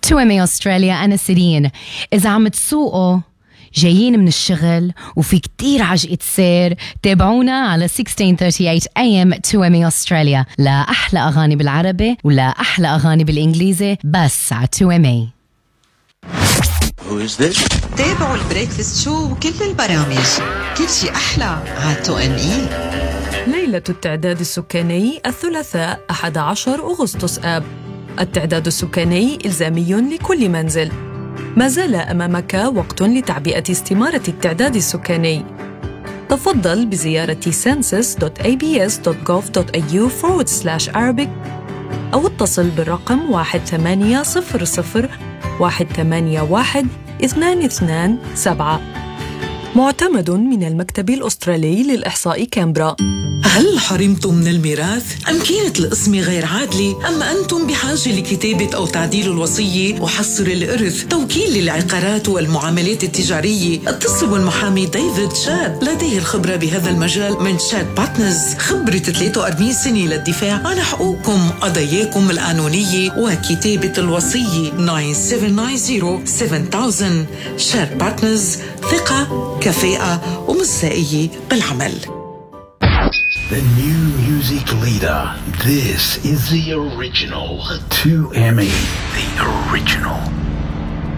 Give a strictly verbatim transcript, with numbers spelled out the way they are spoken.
تو إم إيه أستراليا، أنا سيرين. إذا عم تسوقوا جايين من الشغل وفي كتير عجقة سير، تابعونا على ستة عشر ثلاثين إيه إم تو إم إيه أستراليا لأحلى أغاني بالعربي ولا أحلى أغاني بالإنجليزي بس على تو إم إيه. Who is this? تابعوا البريكفاست شو وكل البرامج، كل شي أحلى على تو إم إيه. ليلة التعداد السكاني الثلاثاء أحد عشر أغسطس آب. التعداد السكاني إلزامي لكل منزل. ما زال أمامك وقت لتعبئة استمارة التعداد السكاني. تفضل بزيارة census دوت إيه بي إس دوت جوف دوت إيه يو forward slash Arabic أو اتصل بالرقم واحد ثمانية صفر صفر واحد ثمانية واحد اثنان اثنان سبعة. معتمد من المكتب الأسترالي للإحصاء كامبرا. هل حرمتم من الميراث؟ أم كانت القسمة غير عادلة؟ أم أنتم بحاجة لكتابة أو تعديل الوصية وحصر الإرث؟ توكيل للعقارات والمعاملات التجارية؟ اتصلوا بالمحامي ديفيد شاد، لديه الخبرة بهذا المجال من شاد بارتنرز، خبرة ثلاثة وأربعين سنة للدفاع عن حقوقكم، قضاياكم القانونية وكتابة الوصية. تسعة سبعة تسعة صفر سبعة ألف. شاد بارتنرز، ثقة، كفاءة ومصداقية بالعمل. The new music leader. This is the original two M E. The original.